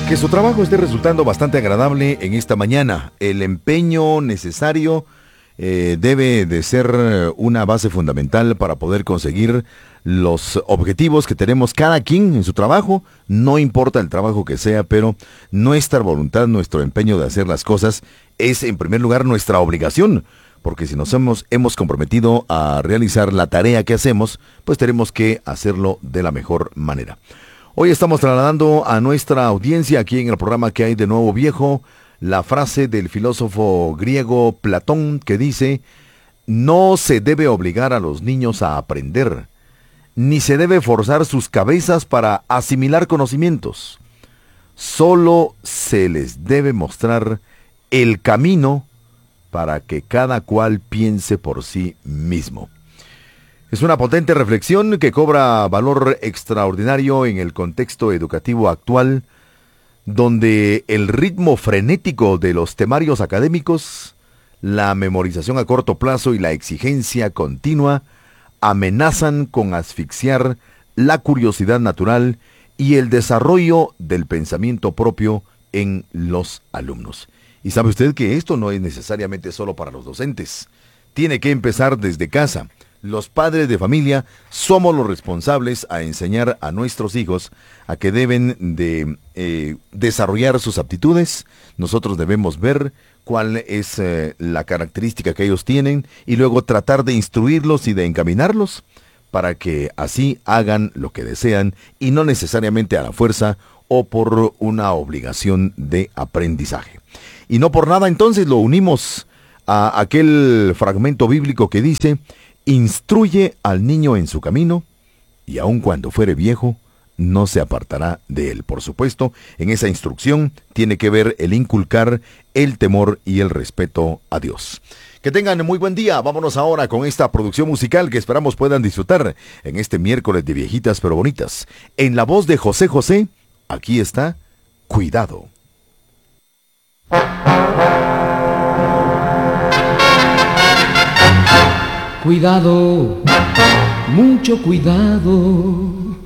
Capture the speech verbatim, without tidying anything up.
Que su trabajo esté resultando bastante agradable en esta mañana. El empeño necesario eh, debe de ser una base fundamental para poder conseguir los objetivos que tenemos cada quien en su trabajo. No importa el trabajo que sea, pero nuestra voluntad, nuestro empeño de hacer las cosas es en primer lugar nuestra obligación. Porque si nos hemos, hemos comprometido a realizar la tarea que hacemos, pues tenemos que hacerlo de la mejor manera. Hoy estamos trasladando a nuestra audiencia aquí en el programa ¿Qué hay de nuevo, viejo? La frase del filósofo griego Platón que dice: no se debe obligar a los niños a aprender, ni se debe forzar sus cabezas para asimilar conocimientos. Solo se les debe mostrar el camino para que cada cual piense por sí mismo. Es una potente reflexión que cobra valor extraordinario en el contexto educativo actual, donde el ritmo frenético de los temarios académicos, la memorización a corto plazo y la exigencia continua amenazan con asfixiar la curiosidad natural y el desarrollo del pensamiento propio en los alumnos. Y sabe usted que esto no es necesariamente solo para los docentes. Tiene que empezar desde casa. Los padres de familia somos los responsables a enseñar a nuestros hijos a que deben de eh, desarrollar sus aptitudes. Nosotros debemos ver cuál es eh, la característica que ellos tienen y luego tratar de instruirlos y de encaminarlos para que así hagan lo que desean y no necesariamente a la fuerza o por una obligación de aprendizaje. Y no por nada entonces lo unimos a aquel fragmento bíblico que dice: instruye al niño en su camino, y aun cuando fuere viejo, no se apartará de él. Por supuesto, en esa instrucción tiene que ver el inculcar el temor y el respeto a Dios. Que tengan muy buen día. Vámonos ahora con esta producción musical que esperamos puedan disfrutar en este miércoles de viejitas pero bonitas. En la voz de José José, aquí está Cuidado. Cuidado, mucho cuidado,